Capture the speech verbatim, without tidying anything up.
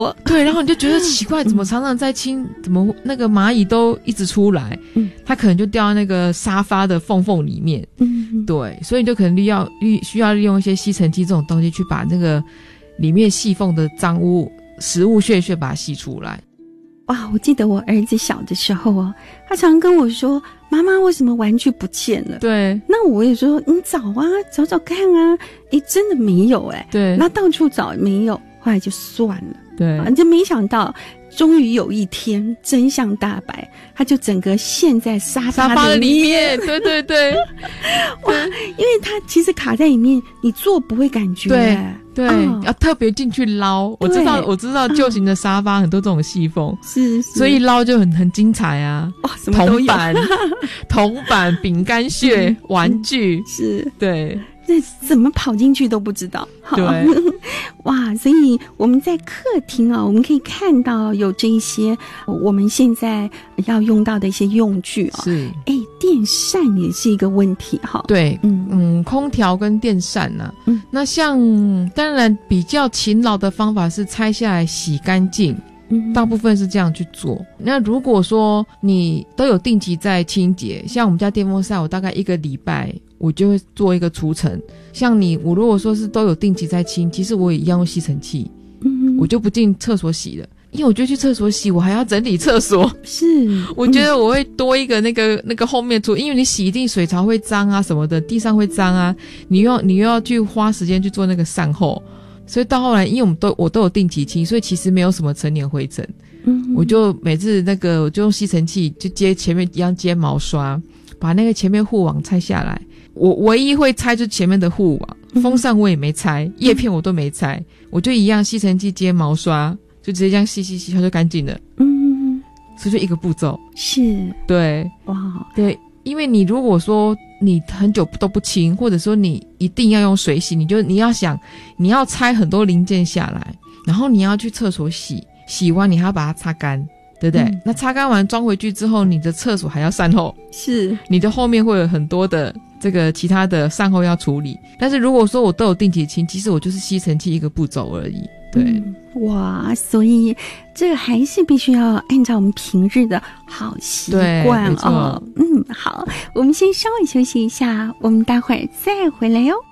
对，然后你就觉得奇怪，怎么常常在清，怎么那个蚂蚁都一直出来，嗯，它可能就掉到那个沙发的缝缝里面，嗯，对，所以你就可能利要需要利用一些吸尘器这种东西去把那个里面细缝的脏污、食物屑屑把它吸出来。 哇，我记得我儿子小的时候哦，他常跟我说：“妈妈，为什么玩具不见了？” 对， 那我也说：“你找啊，找找看啊。”诶，真的没有诶。 对， 那到处找没有，后来就算了。 对， 啊，就没想到，终于有一天真相大白，他就整个陷在沙发沙发的里面。对对对， 哇，因为他其实卡在里面，你坐不会感觉。 对。对、 哦， 要特别进去捞。我知道，我知道旧型的沙发很多这种细缝， 是， 所以捞就很很精彩啊。 哦，什么都有， 铜板、铜板、饼干屑、嗯、玩具， 是， 对。 那怎么跑进去都不知道。 对， 哇！所以我们在客厅啊，我们可以看到有这一些我们现在要用到的一些用具啊。 是， 哎，电扇也是一个问题哈。 对，嗯嗯，空调跟电扇呢、啊，嗯，那像当然比较勤劳的方法是拆下来洗干净。大部分是这样去做。那如果说你都有定期在清洁，像我们家电风扇，我大概一个礼拜我就会做一个除尘。像你，我如果说是都有定期在清，其实我也一样用吸尘器，嗯，我就不进厕所洗了，因为我觉得去厕所洗，我还要整理厕所， 是， 我觉得我会多一个那个那个后面处，因为你洗一定水槽会脏啊什么的，地上会脏啊，你又你又要去花时间去做那个善后。所以到后来，因为我们都我都有定期清，所以其实没有什么陈年灰尘。嗯，我就每次那个我就用吸尘器就接前面一样接毛刷，把那个前面护网拆下来。我唯一会拆就前面的护网，风扇我也没拆，叶片我都没拆，我就一样吸尘器接毛刷，就直接这样吸吸吸，它就干净了。嗯，所以就一个步骤。 是， 对， 哇， 对。因为你如果说你很久都不清，或者说你一定要用水洗，你就你要想你要拆很多零件下来，然后你要去厕所洗，洗完你还要把它擦干，对不对？嗯、那擦干完装回去之后，你的厕所还要善后， 是你的后面会有很多的这个其他的善后要处理。但是如果说我都有定期清，其实我就是吸尘器一个步骤而已。对、嗯， 哇，所以这个还是必须要按照我们平日的好习惯哦。嗯，好，我们先稍微休息一下，我们待会儿再回来哟。